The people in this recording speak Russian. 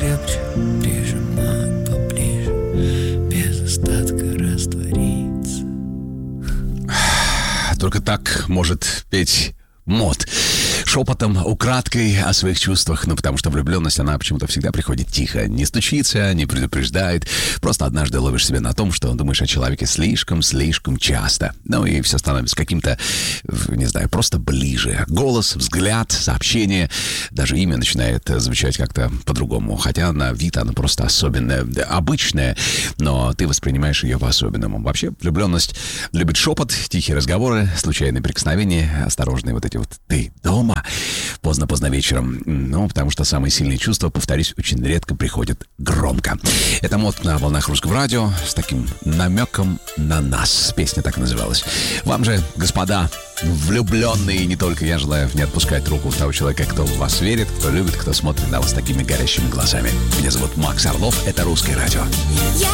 крепче прижимать поближе, без остатка раствориться. Только так может петь Мот. Шепотом, украдкой о своих чувствах. Потому что влюбленность, она почему-то всегда приходит тихо. Не стучится, не предупреждает. Просто однажды ловишь себя на том, что думаешь о человеке слишком часто. И все становится каким-то, не знаю, просто ближе. Голос, взгляд, сообщение. Даже имя начинает звучать как-то по-другому. Хотя на вид она просто особенная, обычная. Но ты воспринимаешь ее по-особенному. Вообще, влюбленность любит шепот, тихие разговоры, случайные прикосновения, осторожные вот эти вот «ты дома?» поздно-поздно вечером. Потому что самые сильные чувства, повторюсь, очень редко приходят громко. Это Мот на волнах Русского радио с таким намеком на нас. Песня так называлась. Вам же, господа, влюбленные, не только я, желаю не отпускать руку того человека, кто в вас верит, кто любит, кто смотрит на вас такими горящими глазами. Меня зовут Макс Орлов, это Русское радио. Я